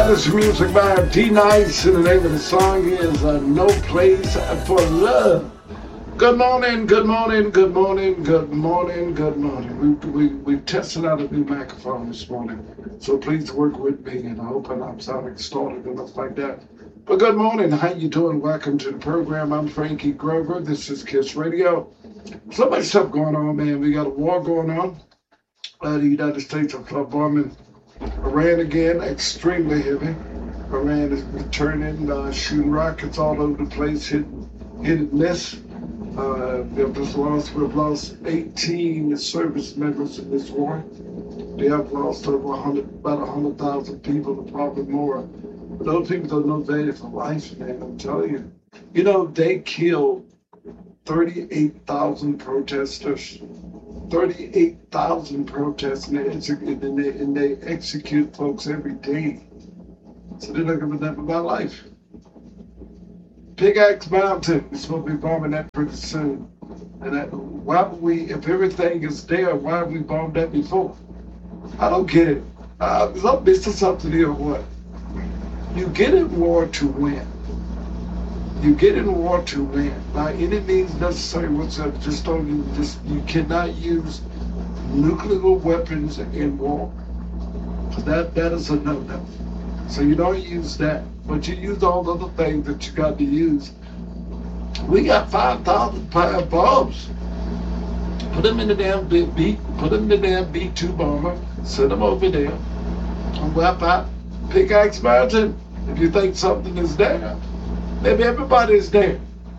That is music by D-Nice, and the name of the song is No Place for Love. Good morning, good morning, good morning, good morning, good morning. We tested out a new microphone this morning, so please work with me, and I hope I'm not sounding distorted enough like that. But good morning, how you doing? Welcome to the program. I'm Frankie Grover. This is KISS Radio. So much stuff going on, man. We got a war going on. The United States are bombing Iran again, extremely heavy. Iran is returning, shooting rockets all over the place, hitting this. We've lost 18 service members in this war. They have lost over about 100,000 people, probably more. But those people don't know value for life, man, I'm telling you. You know, they killed 38,000 protesters. 38,000 protests, and they execute folks every day. So they're not giving up about life. Pickaxe Mountain is supposed to be bombing that pretty soon. And why would we, if everything is there, why have we bombed that before? I don't get it. Is I missing something here or what? You get in war to win. You get in war to win. By any means necessary whatsoever. You cannot use nuclear weapons in war. That is a no-no. So you don't use that. But you use all the other things that you got to use. We got 5,000 pound bombs. Put them in the damn B-2 bomber. Send them over there. And wipe out Pickaxe Mountain. If you think something is there. Maybe everybody is there.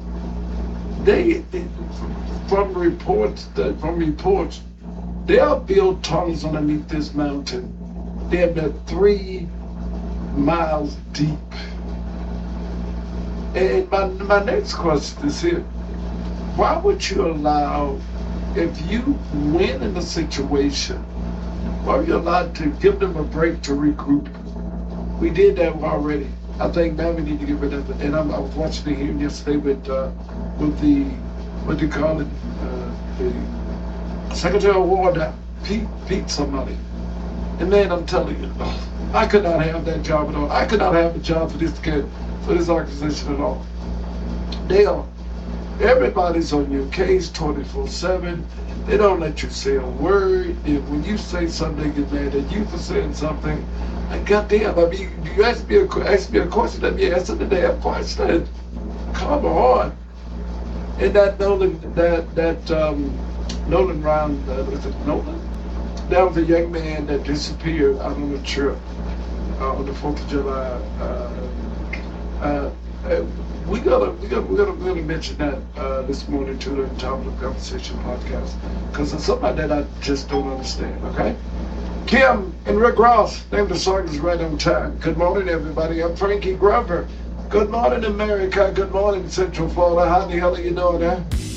From reports, they'll build tunnels underneath this mountain. They're 3 miles deep. And my next question is here. Why would you allow, if you win in the situation, why are you allowed to give them a break to regroup? We did that already. I think now we need to get rid of it. And I was watching the hearing yesterday with the, what do you call it, the Secretary of War, Pete somebody. And man, I'm telling you, I could not have that job at all. I could not have a job for this organization at all. Everybody's on your case 24/7. They don't let you say a word. And when you say something, they get mad at you for saying something. And goddamn, I mean, you ask me a question, let me answer the damn question. Come on. And that Nolan Round, was it Nolan? That was a young man that disappeared out on a trip on the 4th of July. We gotta really mention that this morning too in the Top of the Conversation podcast, because it's something that I just don't understand. Okay. Kim and Rick Ross, name of the song is Right on Time. Good morning, everybody. I'm Frankie Grover. Good morning, America. Good morning, Central Florida. How the hell are you doing, huh?